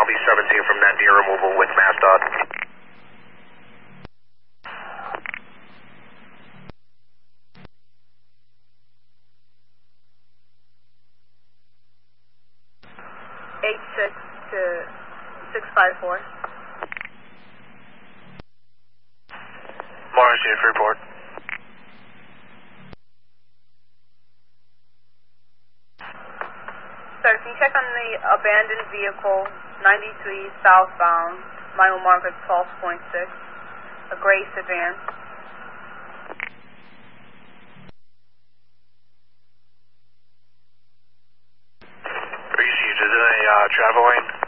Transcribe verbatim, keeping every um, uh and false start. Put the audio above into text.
I'll be seventeen from that near removal with MassDOT. eight six to six five four. Mars, Unit Freeport. Sir, can you check on the abandoned vehicle, ninety-three southbound, mile marker twelve point six, a gray sedan? Received. Is it a uh, travel lane?